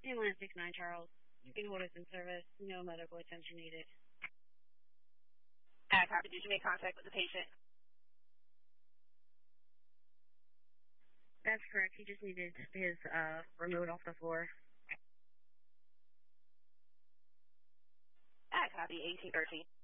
13-169 Charles. Gatewood is in service. No medical attention needed. Copy. Did you make contact with the patient? That's correct. He just needed his remote off the floor. Copy. 1813.